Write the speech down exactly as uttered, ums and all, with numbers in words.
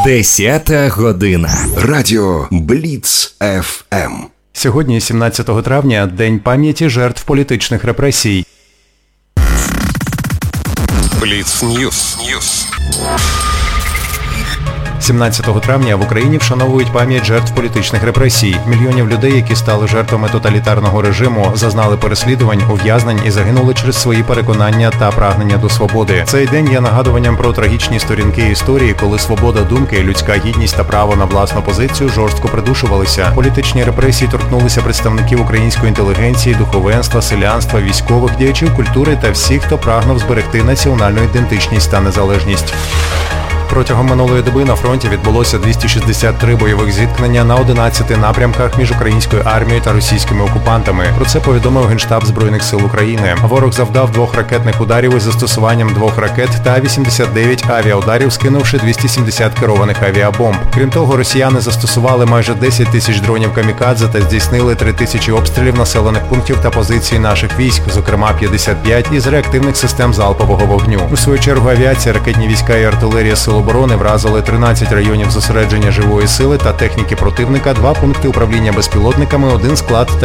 Десята година. Радіо Бліц еф ем. Сьогодні, сімнадцятого травня, День пам'яті жертв політичних репресій. Бліц Ньюс. сімнадцятого травня в Україні вшановують пам'ять жертв політичних репресій. Мільйонів людей, які стали жертвами тоталітарного режиму, зазнали переслідувань, ув'язнень і загинули через свої переконання та прагнення до свободи. Цей день є нагадуванням про трагічні сторінки історії, коли свобода думки, людська гідність та право на власну позицію жорстко придушувалися. Політичні репресії торкнулися представників української інтелігенції, духовенства, селянства, військових, діячів культури та всіх, хто прагнув зберегти національну ідентичність та незалежність. Протягом минулої доби на фронті відбулося двісті шістдесят три бойових зіткнення на одинадцяти напрямках між українською армією та російськими окупантами. Про це повідомив Генштаб Збройних сил України. Ворог завдав двох ракетних ударів із застосуванням двох ракет та вісімдесят дев'ять авіаударів, скинувши двісті сімдесят керованих авіабомб. Крім того, росіяни застосували майже десять тисяч дронів камікадзе та здійснили три тисячі обстрілів населених пунктів та позицій наших військ, зокрема п'ятдесят п'ять із реактивних систем залпового вогню. У свою чергу авіація, ракетні війська і артилерія сил оборони вразили тринадцять районів зосередження живої сили та техніки противника, два пункти управління безпілотниками, один склад та